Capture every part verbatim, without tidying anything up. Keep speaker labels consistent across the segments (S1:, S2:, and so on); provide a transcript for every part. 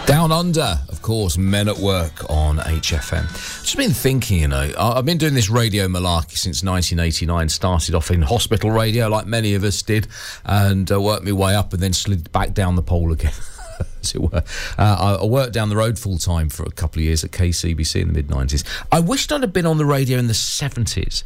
S1: Down Under, of course, Men at Work on H F M. Just been thinking, you know, I've been doing this radio malarkey since nineteen eighty-nine. Started off in hospital radio, like many of us did, and uh, worked my way up and then slid back down the pole again, as it were. Uh, I, I worked down the road full time for a couple of years at K C B C in the mid nineties. I wished I'd have been on the radio in the seventies,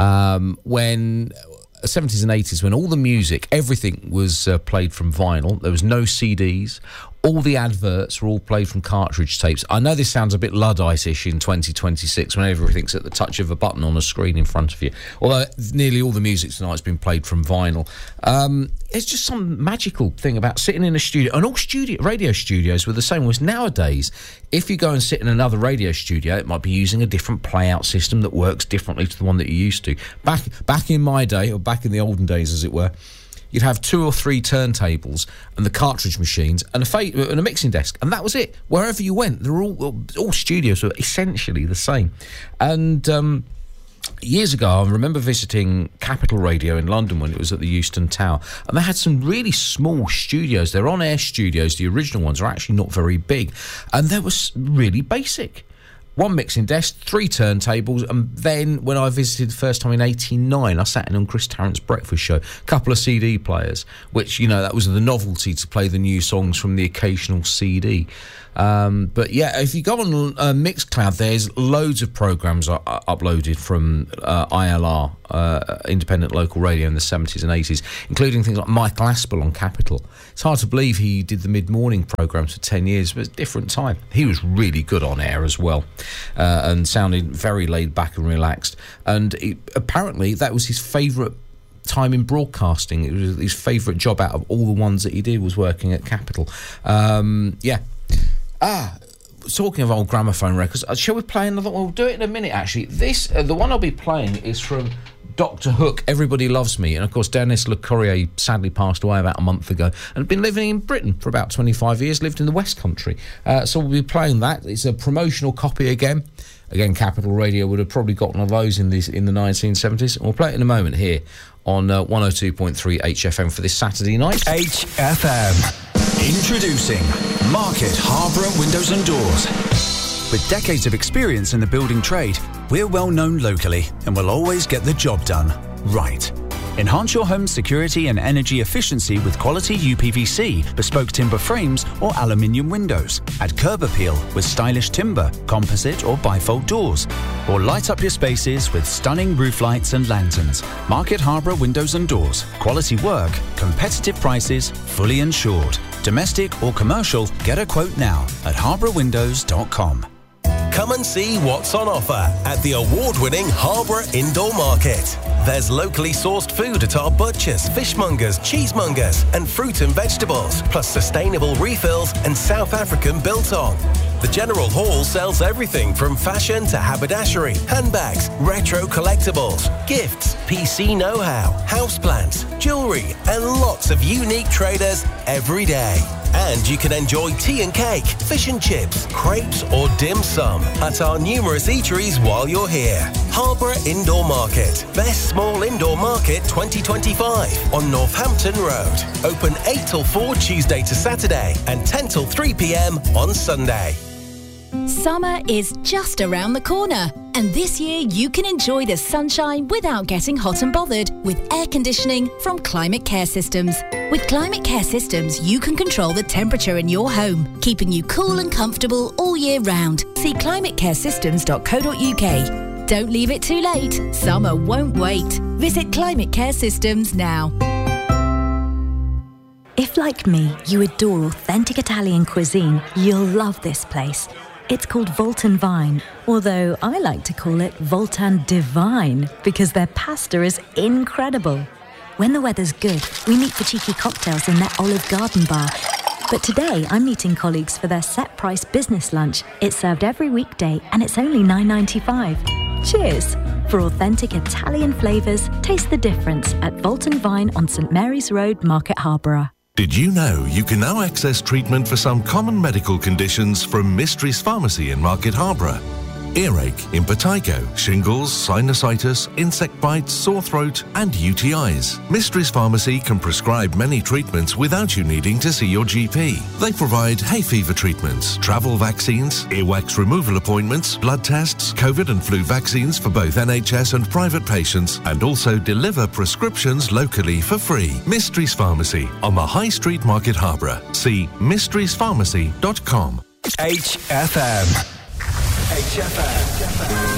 S1: um, when... seventies and eighties, when all the music, everything was uh, played from vinyl. There was no C Ds. All the adverts were all played from cartridge tapes. I know this sounds a bit Luddite-ish in twenty twenty-six when everything's at the touch of a button on a screen in front of you. Although nearly all the music tonight's been played from vinyl. Um, it's just some magical thing about sitting in a studio. And all studio radio studios were the same. Whereas nowadays, if you go and sit in another radio studio, it might be using a different play-out system that works differently to the one that you're used to. Back, back in my day, or back in the olden days, as it were, you'd have two or three turntables and the cartridge machines and a, fa- and a mixing desk, and that was it. Wherever you went, they were all all studios were essentially the same. And um, years ago, I remember visiting Capital Radio in London when it was at the Euston Tower, and they had some really small studios. They're on-air studios. The original ones are actually not very big, and they were really basic. One mixing desk, three turntables, and then when I visited the first time in eighty-nine, I sat in on Chris Tarrant's breakfast show, a couple of C D players, which, you know, that was the novelty to play the new songs from the occasional C D. Um, but yeah, if you go on uh, Mixcloud, there's loads of programmes are, are uploaded from uh, I L R, uh, Independent Local Radio, in the seventies and eighties, including things like Michael Aspel on Capital. It's hard to believe he did the mid-morning programmes for ten years, but it's a different time. He was really good on air as well, uh, and sounded very laid back and relaxed. And he, apparently that was his favourite time in broadcasting. It was his favourite job out of all the ones that he did, was working at Capital. Um, yeah. Ah, talking of old gramophone records, uh, shall we play another one? We'll do it in a minute, actually. This, uh, the one I'll be playing is from Doctor Hook, Everybody Loves Me. And, of course, Dennis Le Courrier sadly passed away about a month ago and had been living in Britain for about twenty-five years, lived in the West Country. Uh, so we'll be playing that. It's a promotional copy again. Again, Capital Radio would have probably gotten one of those in, these, in the nineteen seventies. And we'll play it in a moment here on uh, one oh two point three H F M for this Saturday night.
S2: H F M. Introducing Market Harborough Windows and Doors. With decades of experience in the building trade, we're well known locally and will always get the job done right. Enhance your home's security and energy efficiency with quality U P V C, bespoke timber frames or aluminium windows. Add curb appeal with stylish timber, composite or bifold doors. Or light up your spaces with stunning roof lights and lanterns. Market Harborough Windows and Doors. Quality work, competitive prices, fully insured. Domestic or commercial, get a quote now at harborough windows dot com.
S3: Come and see what's on offer at the award-winning Harborough Indoor Market. There's locally sourced food at our butchers, fishmongers, cheesemongers and fruit and vegetables, plus sustainable refills and South African biltong. The General Hall sells everything from fashion to haberdashery, handbags, retro collectibles, gifts, P C know-how, houseplants, jewellery and lots of unique traders every day. And you can enjoy tea and cake, fish and chips, crepes or dim sum at our numerous eateries while you're here. Harborough Indoor Market, Best Small Indoor Market twenty twenty-five on Northampton Road. Open eight till four Tuesday to Saturday and ten till three p.m. on Sunday.
S4: Summer is just around the corner, and this year you can enjoy the sunshine without getting hot and bothered with air conditioning from Climate Care Systems. With Climate Care Systems, you can control the temperature in your home, keeping you cool and comfortable all year round. See climate care systems dot co dot U K. Don't leave it too late. Summer won't wait. Visit Climate Care Systems now.
S5: If, like me, you adore authentic Italian cuisine, you'll love this place. It's called Voltan Vine, although I like to call it Voltan Divine because their pasta is incredible. When the weather's good, we meet for cheeky cocktails in their Olive Garden bar. But today, I'm meeting colleagues for their set-price business lunch. It's served every weekday and it's only nine ninety-five. Cheers! For authentic Italian flavours, taste the difference at Voltan Vine on St Mary's Road, Market Harborough.
S6: Did you know you can now access treatment for some common medical conditions from Mysteries Pharmacy in Market Harborough? earache, impetigo, shingles, sinusitis, insect bites, sore throat, and U T Is. Mysteries Pharmacy can prescribe many treatments without you needing to see your G P. They provide hay fever treatments, travel vaccines, earwax removal appointments, blood tests, COVID and flu vaccines for both N H S and private patients, and also deliver prescriptions locally for free. Mysteries Pharmacy on the High Street Market Harborough. See mysteries pharmacy dot com.
S3: H F M. H F M.